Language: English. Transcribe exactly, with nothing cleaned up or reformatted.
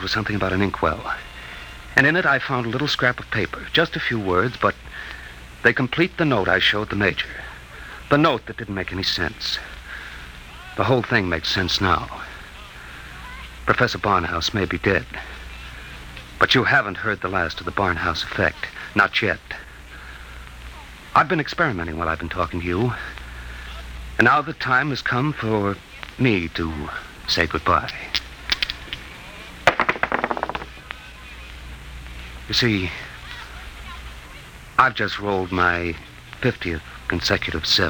was something about an inkwell. And in it I found a little scrap of paper. Just a few words, but they complete the note I showed the Major. The note that didn't make any sense. The whole thing makes sense now. Professor Barnhouse may be dead. But you haven't heard the last of the Barnhouse effect. Not yet. I've been experimenting while I've been talking to you. And now the time has come for me to say goodbye. You see, I've just rolled my fiftieth consecutive seven.